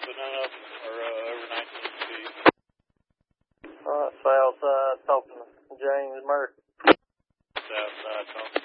but none of them are over 19 feet. South side, talking to James Murphy. South side, talking